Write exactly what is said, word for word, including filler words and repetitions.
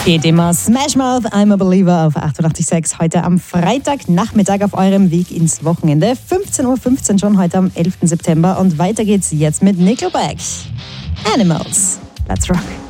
Geht immer. Smash Mouth, I'm a Believer auf achtundachtzig Komma sechs. Heute am Freitagnachmittag auf eurem Weg ins Wochenende. fünfzehn Uhr fünfzehn schon heute am elften September. Und weiter geht's jetzt mit Nickelback. Animals. Let's rock.